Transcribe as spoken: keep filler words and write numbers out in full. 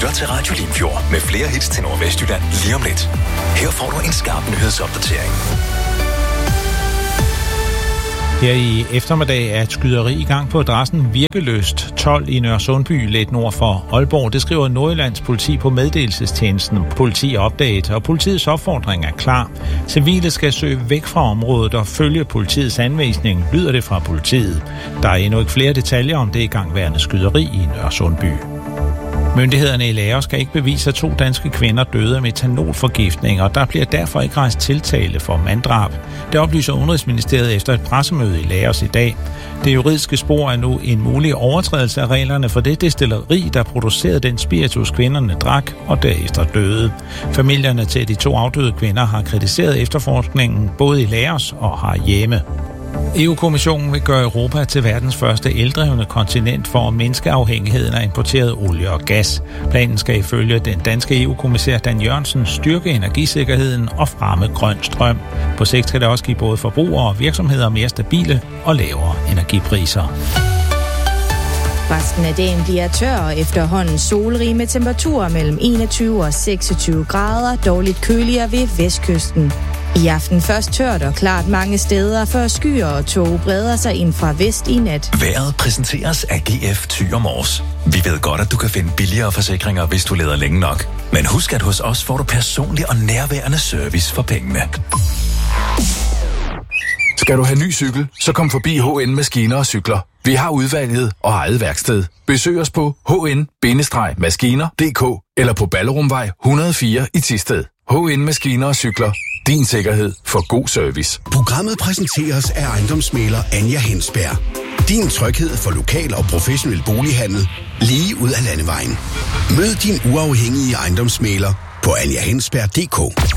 lytter til Radio Limfjord med flere hits til Nordvestjylland lige om lidt. Her får du en skarp nyhedsopdatering. Her i eftermiddag er et skyderi i gang på adressen Virkeløst tolv i Nørresundby, lidt nord for Aalborg. Det skriver Nordjyllands politi på meddelelsestjenesten. Politi opdaget, og politiets opfordring er klar. Civile skal søge væk fra området og følge politiets anvisning, lyder det fra politiet. Der er endnu ikke flere detaljer om det igangværende skyderi i Nørresundby. Myndighederne i Laos skal ikke bevise, at to danske kvinder døde af metanolforgiftning, og der bliver derfor ikke rejst tiltale for manddrab. Det oplyser Udenrigsministeriet efter et pressemøde i Laos i dag. Det juridiske spor er nu en mulig overtrædelse af reglerne for det destilleri, der producerede den spiritus, kvinderne drak og derefter døde. Familierne til de to afdøde kvinder har kritiseret efterforskningen både i Laos og herhjemme. E U-kommissionen vil gøre Europa til verdens første eldrevne kontinent for at mindske afhængigheden af importeret olie og gas. Planen skal ifølge den danske E U-kommissær Dan Jørgensen styrke energisikkerheden og fremme grøn strøm. På sigt skal det også give både forbrugere og virksomheder mere stabile og lavere energipriser. Resten af dagen bliver tør og efterhånden solrig med temperaturer mellem enogtyve og seksogtyve grader, dårligt køligere ved vestkysten. I aften først tørt og klart mange steder, før skyer og tåge breder sig ind fra vest i nat. Vejret præsenteres af G F Thyre Mors. Vi ved godt, at du kan finde billigere forsikringer, hvis du leder længe nok. Men husk, at hos os får du personlig og nærværende service for pengene. Skal du have ny cykel, så kom forbi H N Maskiner og Cykler. Vi har udvalget og eget værksted. Besøg os på h n maskiner punktum d k eller på Ballerumvej et hundrede og fire i Thisted. H N Maskiner og Cykler. Din sikkerhed for god service. Programmet præsenteres af ejendomsmægler Anja Hensberg. Din tryghed for lokal og professionel bolighandel lige ud af landevejen. Mød din uafhængige ejendomsmægler på anja hensberg punktum d k.